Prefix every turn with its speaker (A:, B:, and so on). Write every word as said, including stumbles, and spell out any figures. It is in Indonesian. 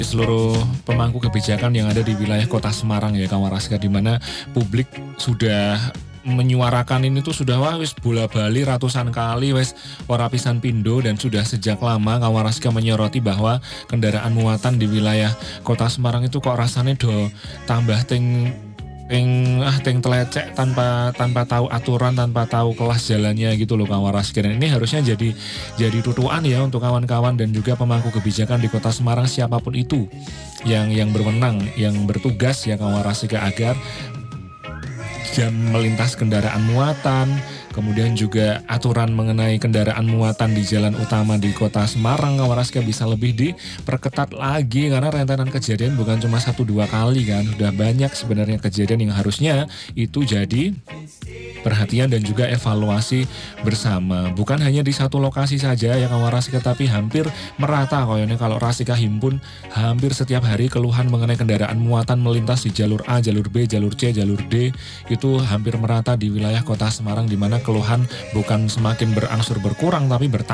A: seluruh pemangku kebijakan yang ada di wilayah Kota Semarang ya kawan Raska, di mana publik sudah menyuarakan ini tuh sudah wah wis bola bali ratusan kali wis ora pisan pindo, dan sudah sejak lama kawan Raska menyoroti bahwa kendaraan muatan di wilayah Kota Semarang itu kok rasanya do tambah ting ting ah ting telecek tanpa tanpa tahu aturan, tanpa tahu kelas jalannya gitu loh kawan Raska. Dan ini harusnya jadi jadi tutuan ya untuk kawan-kawan dan juga pemangku kebijakan di Kota Semarang, siapapun itu yang yang berwenang, yang bertugas ya kawan Raska, agar jam melintas kendaraan muatan, kemudian juga aturan mengenai kendaraan muatan di jalan utama di Kota Semarang kawan Raska bisa lebih diperketat lagi, karena rentetan kejadian bukan cuma satu dua kali kan, sudah banyak sebenarnya kejadian yang harusnya itu jadi perhatian dan juga evaluasi bersama, bukan hanya di satu lokasi saja ya kawan Raska, tapi hampir merata koyone. Kalau Raska himpun hampir setiap hari keluhan mengenai kendaraan muatan melintas di jalur A, jalur B, jalur C, jalur D, itu hampir merata di wilayah Kota Semarang, di mana keluhan bukan semakin berangsur berkurang tapi bertambah.